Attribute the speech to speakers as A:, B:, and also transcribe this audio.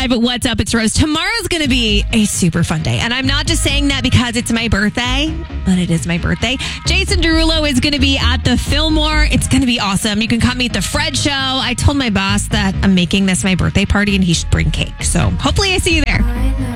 A: 105. What's up? It's Rose. Tomorrow's going to be a super fun day. And I'm not just saying that because it's my birthday, but it is my birthday. Jason Derulo is going to be at the Fillmore. It's going to be awesome. You can come meet the Fred Show. I told my boss that I'm making this my birthday party and he should bring cake. So hopefully I see you there.